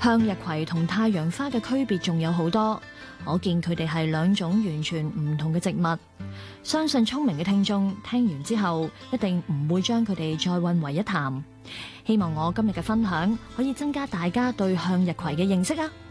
向日葵同太陽花嘅區別仲有好多，可見佢哋係兩種完全唔同嘅植物。相信聰明嘅聽眾聽完之後，一定唔會將佢哋再混為一談。希望我今日嘅分享可以增加大家對向日葵嘅認識啊！